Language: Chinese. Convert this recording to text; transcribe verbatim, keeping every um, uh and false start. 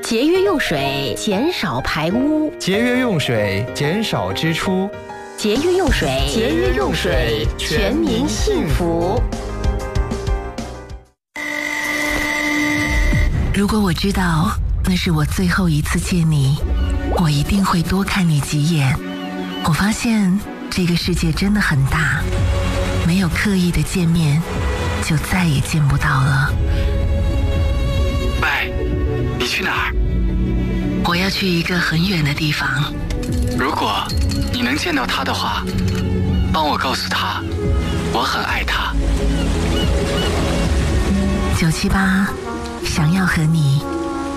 节约用水，减少排污； 节约用水，减少支出； 节约用水，节约用水，全民幸福。 如果我知道那是我最后一次见你，我一定会多看你几眼。我发现这个世界真的很大，没有刻意的见面，就再也见不到了。 喂，你去哪儿？ 我要去一个很远的地方。 如果你能见到他的话，帮我告诉他，我很爱他。 九七八，想要和你